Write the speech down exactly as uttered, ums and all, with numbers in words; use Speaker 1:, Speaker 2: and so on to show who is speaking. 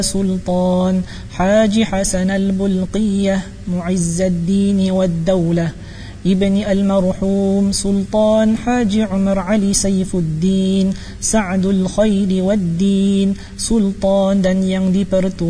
Speaker 1: سلطان حاج حسن البلقية معز الدين والدولة ابن المرحوم سلطان حاج عمر علي سيف الدين سعد الخير والدين سلطان dan yang dipertua